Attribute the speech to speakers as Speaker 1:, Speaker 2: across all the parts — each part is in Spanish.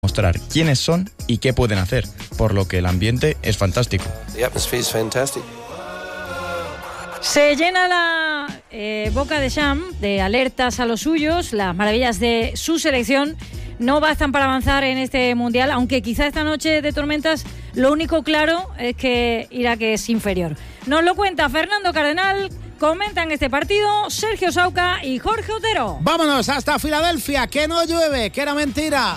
Speaker 1: demostrar quiénes son y qué pueden hacer, por lo que el ambiente es fantástico.
Speaker 2: Se llena la boca de Deschamps de alertas a los suyos. Las maravillas de su selección no bastan para avanzar en este Mundial, aunque quizá esta noche de tormentas lo único claro es que Irak es inferior. Nos lo cuenta Fernando Cardenal, comentan este partido Sergio Sauca y Jorge Otero.
Speaker 3: Vámonos hasta Filadelfia, que no llueve, que era mentira.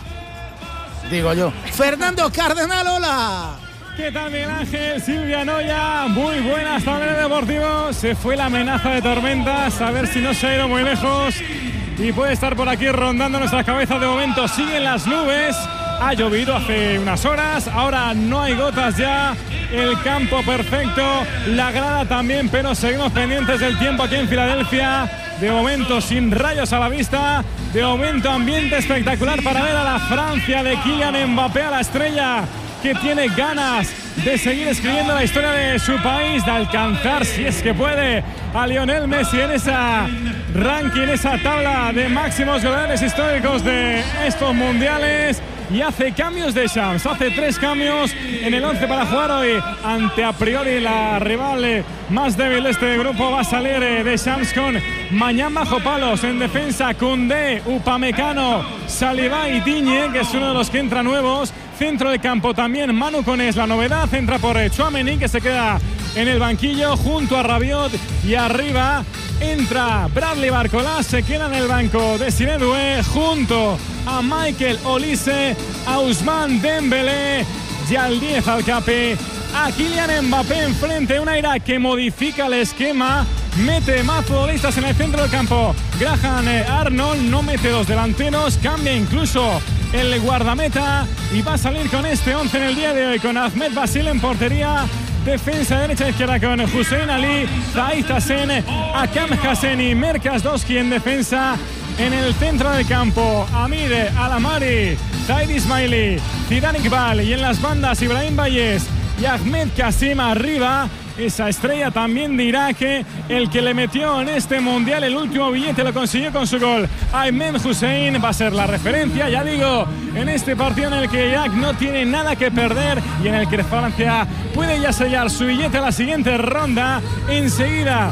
Speaker 3: Digo yo. Fernando Cardenal, hola.
Speaker 4: ¿Qué tal, Miguel Ángel? Silvia Noya, muy buenas tardes, Deportivo. Se fue la amenaza de tormentas, a ver si no se ha ido muy lejos y puede estar por aquí rondando nuestras cabezas. De momento siguen las nubes, ha llovido hace unas horas, ahora no hay gotas ya, el campo perfecto, la grada también, pero seguimos pendientes del tiempo aquí en Filadelfia. De momento sin rayos a la vista, de momento ambiente espectacular para ver a la Francia de Kylian Mbappé, a la estrella que tiene ganas de seguir escribiendo la historia de su país, de alcanzar, si es que puede, a Lionel Messi en esa ranking, esa tabla de máximos goleadores históricos de estos mundiales. Y hace cambios de Deschamps, hace 3 cambios en el 11 para jugar hoy ante a priori la rival más débil de este grupo. Va a salir Deschamps con Mañán bajo palos, en defensa Koundé, Upamecano, Saliba y Digne, que es uno de los que entra nuevos. Centro del campo también Manu Koné, la novedad, entra por Tchouaméni, que se queda en el banquillo junto a Rabiot, y arriba entra Bradley Barcola, se queda en el banco Desiré Doué junto a Michael Olise, a Ousmane Dembélé, Yaldez Alcape, a Kylian Mbappé enfrente, una Irak que modifica el esquema, mete más futbolistas en el centro del campo. Graham Arnold no mete 2 delanteros, cambia incluso el guardameta y va a salir con este 11 en el día de hoy, con Ahmed Basil en portería. Defensa derecha e izquierda con Hussein Ali, Zahid Hassan, Akam Hassani, Merkaz Doski en defensa. En el centro del campo, Amir Alamari, Zaid Ismaili, Zidane Iqbal, y en las bandas Ibrahim Bayes y Ahmed Kassim arriba. Esa estrella también de Irak, el que le metió en este mundial el último billete, lo consiguió con su gol. Aymen Hussein va a ser la referencia, ya digo, en este partido en el que Irak no tiene nada que perder y en el que Francia puede ya sellar su billete a la siguiente ronda. Enseguida,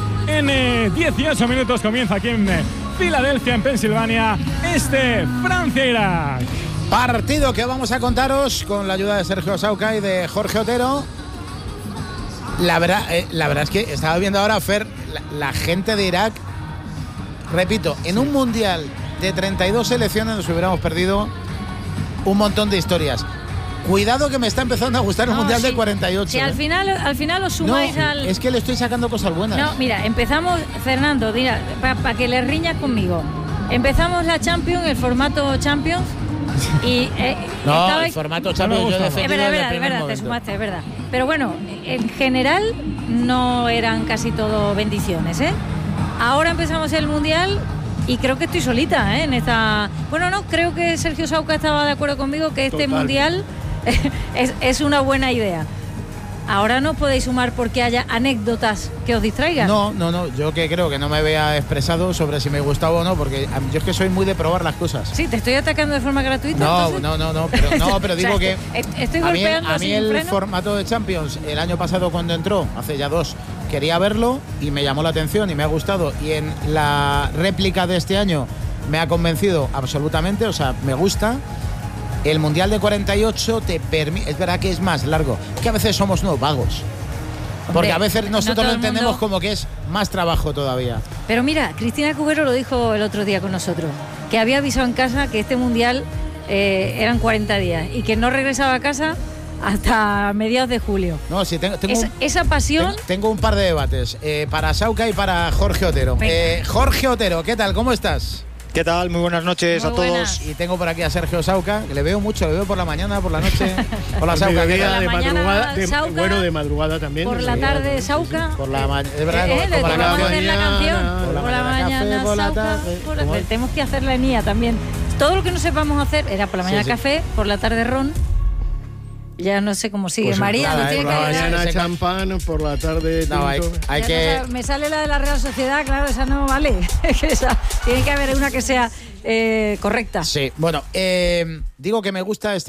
Speaker 4: en 18 minutos, comienza aquí en Filadelfia, en Pensilvania, Francia-Irak.
Speaker 3: Partido que vamos a contaros con la ayuda de Sergio Sauca y de Jorge Otero. La verdad es que estaba viendo ahora, Fer, la gente de Irak, repito, en un mundial de 32 selecciones nos hubiéramos perdido un montón de historias. Cuidado que me está empezando a gustar un mundial de 48.
Speaker 2: Si al final os sumáis al...
Speaker 3: Es que le estoy sacando cosas buenas.
Speaker 2: No, mira, empezamos, Fernando, para que le riñas conmigo. Empezamos la Champions, el formato Champions. Y
Speaker 3: el formato Champions yo defendí desde el primer momento.
Speaker 2: Te sumaste, es verdad. Pero bueno, en general no eran casi todo bendiciones, ¿eh? Ahora empezamos el Mundial y creo que estoy solita, ¿eh? En esta... Bueno, no, creo que Sergio Sauca estaba de acuerdo conmigo que este Mundial es una buena idea. Ahora no podéis sumar porque haya anécdotas que os distraigan. No,
Speaker 3: yo que creo que no me había expresado sobre si me gustaba o no, porque yo es que soy muy de probar las cosas.
Speaker 2: Sí, te estoy atacando de forma gratuita.
Speaker 3: Pero digo que
Speaker 2: estoy golpeando
Speaker 3: a mí el
Speaker 2: freno.
Speaker 3: Formato de Champions, el año pasado cuando entró, hace ya 2, quería verlo y me llamó la atención y me ha gustado, y en la réplica de este año me ha convencido absolutamente, o sea, me gusta. El Mundial de 48 te permite, es verdad que es más largo, que a veces somos unos vagos. Porque a veces nosotros lo entendemos como que es más trabajo todavía.
Speaker 2: Pero mira, Cristina Cubero lo dijo el otro día con nosotros, que había avisado en casa que este Mundial eran 40 días y que no regresaba a casa hasta mediados de julio. No, sí, tengo esa pasión.
Speaker 3: Tengo un par de debates, para Sauca y para Jorge Otero. Jorge Otero, ¿qué tal? ¿Cómo estás?
Speaker 5: ¿Qué tal? Muy buenas noches a todos.
Speaker 3: Y tengo por aquí a Sergio Sauca, que le veo mucho, le veo por la mañana, por la noche. Hola, Sauca.
Speaker 2: De madrugada,
Speaker 6: bueno, de madrugada también.
Speaker 2: Por la tarde, Sauca.
Speaker 3: Por la mañana, es verdad,
Speaker 2: como
Speaker 3: la
Speaker 2: canción. Por la mañana,
Speaker 3: por la
Speaker 2: tarde. Tenemos que hacer la enía también. Todo lo que no sepamos hacer era por la mañana café, por la tarde ron. Ya no sé cómo sigue. Pues María, no tiene
Speaker 6: por la mañana champán, por la tarde tinto.
Speaker 3: Hay que...
Speaker 2: No, me sale la de la Real Sociedad, claro, esa no vale. Tiene que haber una que sea correcta.
Speaker 3: Sí, bueno, digo que me gusta este